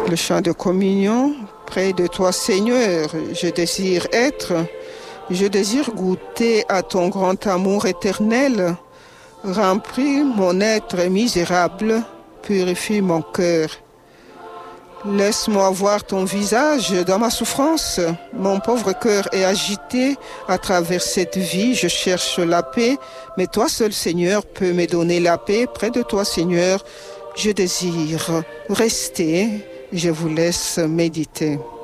Le chant de communion, près de toi Seigneur, je désire être, je désire goûter à ton grand amour éternel. Remplis mon être misérable, purifie mon cœur. Laisse-moi voir ton visage dans ma souffrance. Mon pauvre cœur est agité à travers cette vie. Je cherche la paix, mais toi seul, Seigneur, peux me donner la paix. Près de toi, Seigneur, je désire rester. Je vous laisse méditer.